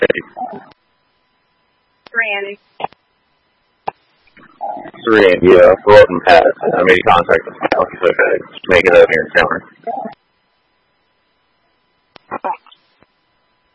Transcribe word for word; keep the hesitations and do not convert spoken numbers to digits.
Randy. Randy, yeah, Road and Pat. I made contact with Pat. He's okay. Just make it out here in counter.